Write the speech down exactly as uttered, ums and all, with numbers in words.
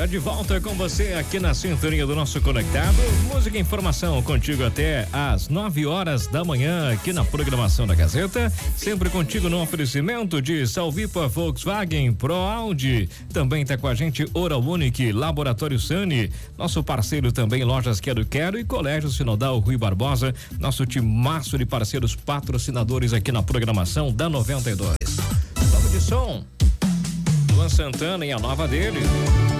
galera, de volta com você aqui na sintonia do nosso Conectado. Música e informação contigo até às nove horas da manhã aqui na programação da Gazeta. Sempre contigo no oferecimento de Salvipa Volkswagen Pro Audi. Também tá com a gente Oral Unique, Laboratório Sani, nosso parceiro também Lojas Quero Quero e Colégio Sinodal Rui Barbosa, nosso timaço de parceiros patrocinadores aqui na programação da noventa e dois. Vamos de som. Luan Santana e a nova dele.